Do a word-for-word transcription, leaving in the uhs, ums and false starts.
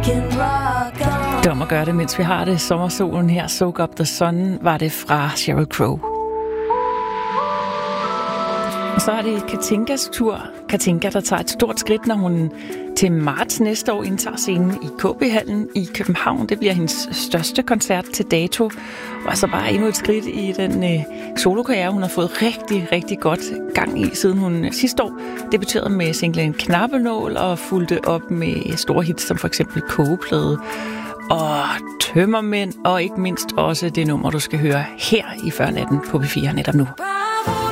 can rock on. Det om at gøre det, mens vi har det. Sommersolen her, Soak Up the Sun, var det fra Sheryl Crow. Og så er det Katinkas tur. Katinka, der tager et stort skridt, når hun til marts næste år indtager scenen i K B-hallen i København. Det bliver hendes største koncert til dato. Og så bare endnu et skridt i den øh, solokarriere, hun har fået rigtig, rigtig godt gang i, siden hun sidste år debuterede med singlen Knappenål og fulgte op med store hits som for eksempel Kogeplade og Tømmermænd, og ikke mindst også det nummer, du skal høre her i Før Natten på P fire netop nu. Bravo,